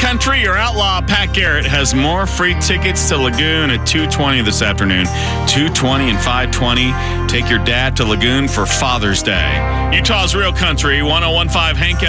Country, your outlaw Pat Garrett has more free tickets to Lagoon at 2:20 this afternoon. 2:20 and 5:20. Take your dad to Lagoon for Father's Day. Utah's Real Country, 101.5 Hank